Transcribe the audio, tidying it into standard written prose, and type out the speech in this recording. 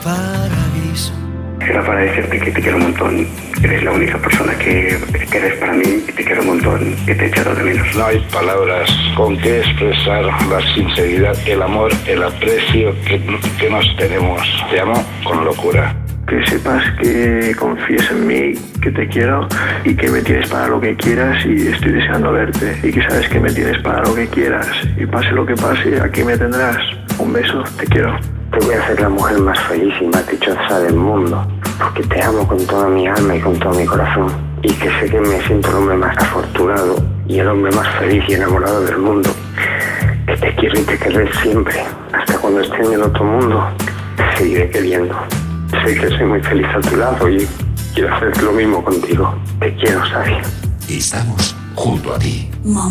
paraíso. Era para decirte que te quiero un montón. Eres la única persona que eres para mí y te quiero un montón y te he echado de menos. No hay palabras con que expresar la sinceridad, el amor, el aprecio que nos tenemos. Te amo con locura. Que sepas que confíes en mí, que te quiero y que me tienes para lo que quieras y estoy deseando verte. Y que sabes que me tienes para lo que quieras y pase lo que pase, aquí me tendrás. Un beso, te quiero. Te voy a hacer la mujer más feliz y más dichosa del mundo, porque te amo con toda mi alma y con todo mi corazón. Y que sé que me siento el hombre más afortunado y el hombre más feliz y enamorado del mundo. Que te quiero y te querré siempre. Hasta cuando esté en el otro mundo, te seguiré queriendo. Sé que soy muy feliz a tu lado y quiero hacer lo mismo contigo. Te quiero, Xavi. Estamos junto a ti. Mamá.